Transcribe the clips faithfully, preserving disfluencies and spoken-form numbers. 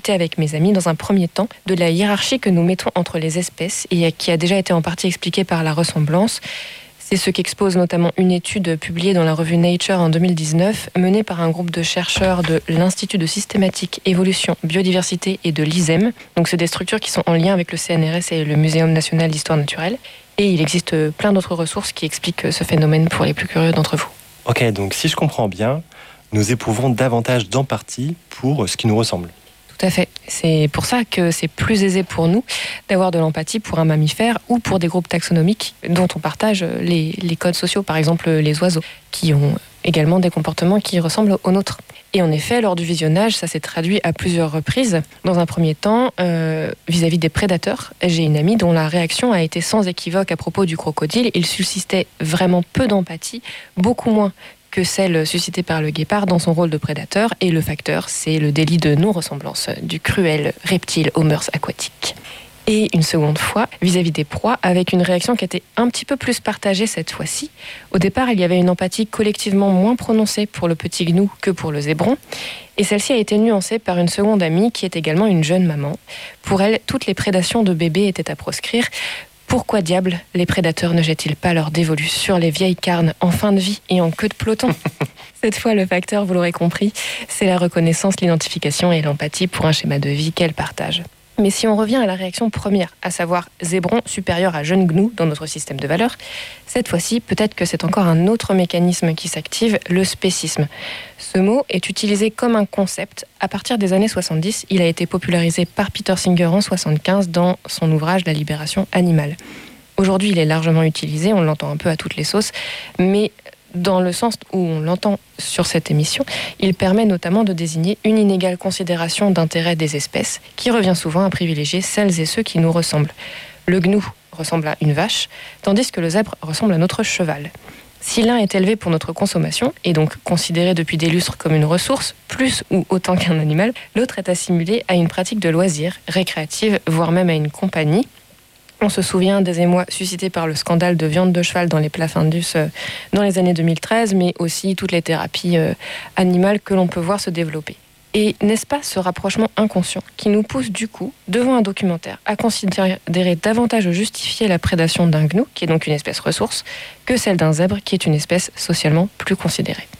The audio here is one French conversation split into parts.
discuter avec mes amis dans un premier temps de la hiérarchie que nous mettons entre les espèces et qui a déjà été en partie expliquée par la ressemblance. C'est ce qu'expose notamment une étude publiée dans la revue Nature en deux mille dix-neuf, menée par un groupe de chercheurs de l'Institut de systématique, évolution, biodiversité et de l'I S E M. Donc c'est des structures qui sont en lien avec le C N R S et le Muséum national d'histoire naturelle. Et il existe plein d'autres ressources qui expliquent ce phénomène pour les plus curieux d'entre vous. Ok, donc si je comprends bien, nous éprouvons davantage d'empathie pour ce qui nous ressemble. Tout à fait. C'est pour ça que c'est plus aisé pour nous d'avoir de l'empathie pour un mammifère ou pour des groupes taxonomiques dont on partage les, les codes sociaux, par exemple les oiseaux, qui ont également des comportements qui ressemblent aux nôtres. Et en effet, lors du visionnage, ça s'est traduit à plusieurs reprises. Dans un premier temps, euh, vis-à-vis des prédateurs, j'ai une amie dont la réaction a été sans équivoque à propos du crocodile. Il suscitait vraiment peu d'empathie, beaucoup moins que celle suscitée par le guépard dans son rôle de prédateur. Et le facteur, c'est le délit de non-ressemblance du cruel reptile aux mœurs aquatiques. Et une seconde fois, vis-à-vis des proies, avec une réaction qui était un petit peu plus partagée cette fois-ci. Au départ, il y avait une empathie collectivement moins prononcée pour le petit gnou que pour le zébron. Et celle-ci a été nuancée par une seconde amie qui est également une jeune maman. Pour elle, toutes les prédations de bébés étaient à proscrire. Pourquoi diable les prédateurs ne jettent-ils pas leur dévolu sur les vieilles carnes en fin de vie et en queue de peloton ? Cette fois, le facteur, vous l'aurez compris, c'est la reconnaissance, l'identification et l'empathie pour un schéma de vie qu'elle partage. Mais si on revient à la réaction première, à savoir zébron supérieur à jeune gnou dans notre système de valeurs, cette fois-ci, peut-être que c'est encore un autre mécanisme qui s'active, le spécisme. Ce mot est utilisé comme un concept. À partir des années soixante-dix, il a été popularisé par Peter Singer en soixante-quinze dans son ouvrage La libération animale. Aujourd'hui, il est largement utilisé, on l'entend un peu à toutes les sauces, mais dans le sens où on l'entend sur cette émission, il permet notamment de désigner une inégale considération d'intérêt des espèces qui revient souvent à privilégier celles et ceux qui nous ressemblent. Le gnou ressemble à une vache, tandis que le zèbre ressemble à notre cheval. Si l'un est élevé pour notre consommation, et donc considéré depuis des lustres comme une ressource, plus ou autant qu'un animal, l'autre est assimilé à une pratique de loisir, récréative, voire même à une compagnie. On se souvient des émois suscités par le scandale de viande de cheval dans les plats Findus dans les années deux mille treize, mais aussi toutes les thérapies animales que l'on peut voir se développer. Et n'est-ce pas ce rapprochement inconscient qui nous pousse du coup, devant un documentaire, à considérer davantage justifier la prédation d'un gnou, qui est donc une espèce ressource, que celle d'un zèbre, qui est une espèce socialement plus considérée.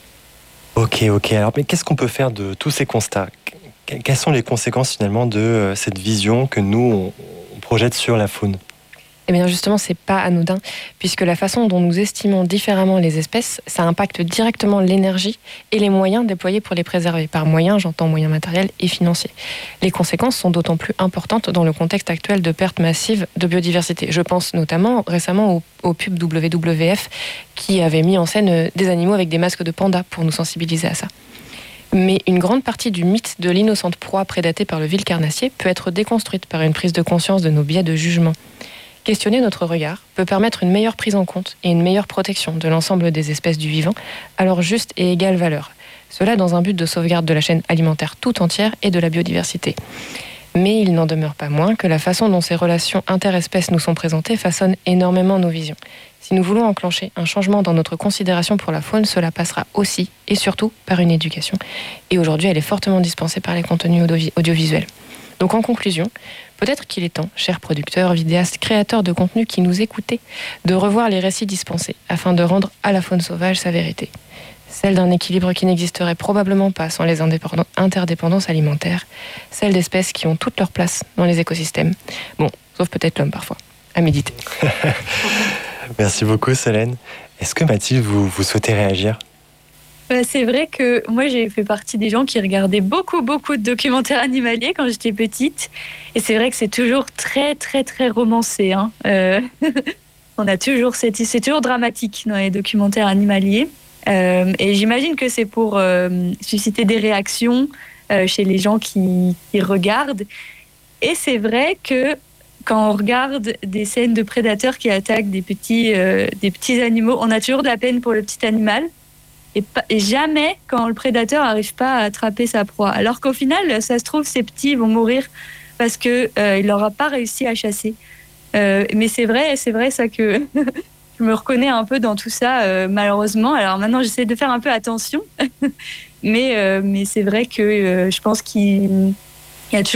Ok, ok. Alors, mais qu'est-ce qu'on peut faire de tous ces constats ? Quelles sont les conséquences finalement de cette vision que nous, on projette sur la faune ? Eh bien justement, c'est pas anodin, puisque la façon dont nous estimons différemment les espèces, ça impacte directement l'énergie et les moyens déployés pour les préserver. Par moyens, j'entends moyens matériels et financiers. Les conséquences sont d'autant plus importantes dans le contexte actuel de perte massive de biodiversité. Je pense notamment récemment au, au pub W W F qui avait mis en scène des animaux avec des masques de panda pour nous sensibiliser à ça. Mais une grande partie du mythe de l'innocente proie prédatée par le vil carnassier peut être déconstruite par une prise de conscience de nos biais de jugement. Questionner notre regard peut permettre une meilleure prise en compte et une meilleure protection de l'ensemble des espèces du vivant à leur juste et égale valeur. Cela dans un but de sauvegarde de la chaîne alimentaire tout entière et de la biodiversité. Mais il n'en demeure pas moins que la façon dont ces relations interespèces nous sont présentées façonne énormément nos visions. Si nous voulons enclencher un changement dans notre considération pour la faune, cela passera aussi et surtout par une éducation. Et aujourd'hui, elle est fortement dispensée par les contenus audio- audiovisuels. Donc en conclusion, peut-être qu'il est temps, chers producteurs, vidéastes, créateurs de contenu qui nous écoutez, de revoir les récits dispensés afin de rendre à la faune sauvage sa vérité. Celle d'un équilibre qui n'existerait probablement pas sans les indépendants- interdépendances alimentaires, celle d'espèces qui ont toute leur place dans les écosystèmes. Bon, sauf peut-être l'homme parfois. À méditer. Merci beaucoup Solène. Est-ce que Mathilde, vous, vous souhaitez réagir ? C'est vrai que moi, j'ai fait partie des gens qui regardaient beaucoup, beaucoup de documentaires animaliers quand j'étais petite. Et c'est vrai que c'est toujours très, très, très romancé. Hein. Euh, on a toujours cette... C'est toujours dramatique dans les documentaires animaliers. Euh, et j'imagine que c'est pour euh, susciter des réactions euh, chez les gens qui, qui regardent. Et c'est vrai que quand on regarde des scènes de prédateurs qui attaquent des petits, euh, des petits animaux, on a toujours de la peine pour le petit animal. Et, pas, et jamais quand le prédateur n'arrive pas à attraper sa proie. Alors qu'au final, ça se trouve, ces petits vont mourir parce qu'il euh, n'aura pas réussi à chasser. Euh, mais c'est vrai, c'est vrai ça que je me reconnais un peu dans tout ça, euh, malheureusement. Alors maintenant, j'essaie de faire un peu attention. mais, euh, mais c'est vrai que euh, je pense qu'il y a toujours